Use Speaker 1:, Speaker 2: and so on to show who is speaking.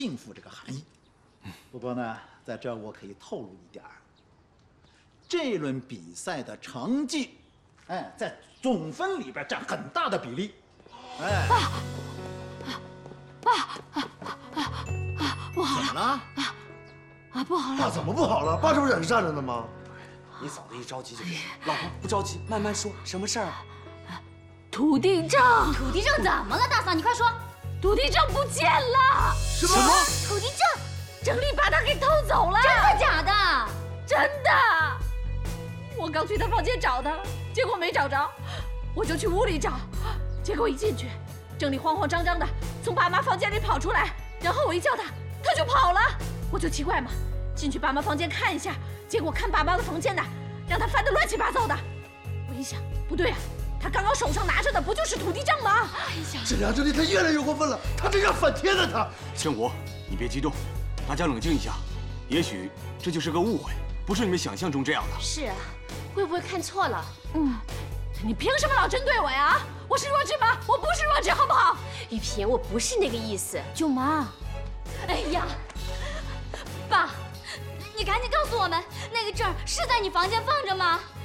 Speaker 1: 应付这个含义。不过呢，在这我可以透露一点儿，这轮比赛的成绩，在总分里边占很大的比例。
Speaker 2: 不好了！
Speaker 1: 怎么了？
Speaker 2: 不好了！
Speaker 3: 爸怎么不好了？爸这不也是站着呢吗？
Speaker 4: 你嫂子一着急就行，老婆不着急，慢慢说，什么事儿啊？
Speaker 2: 土地证！
Speaker 5: 土地证怎么了，大嫂？你快说！
Speaker 2: 土地证不见了！
Speaker 4: 什么？
Speaker 5: 土地证？
Speaker 2: 郑丽把它给偷走了！
Speaker 5: 真的假的？
Speaker 2: 真的！我刚去他房间找他，结果没找着，我就去屋里找，结果一进去，郑丽慌慌张张的从爸妈房间里跑出来，然后我一叫他，他就跑了。我就奇怪嘛，进去爸妈房间看一下，结果看爸妈的房间呢，让他翻得乱七八糟的。我一想，不对啊，他刚刚手上拿着的不就是土地证吗？哎呀，
Speaker 3: 沈阳这里他越来越过分了，他这要反贴了他。
Speaker 6: 圣国，你别激动，大家冷静一下，也许这就是个误会，不是你们想象中这样的。
Speaker 5: 是啊，会不会看错了？
Speaker 2: 你凭什么老针对我呀？我是弱智吗？我不是弱智，好不好？
Speaker 5: 雨萍，我不是那个意思。
Speaker 2: 舅妈，
Speaker 5: 哎呀，爸，你赶紧告诉我们，那个证是在你房间放着吗？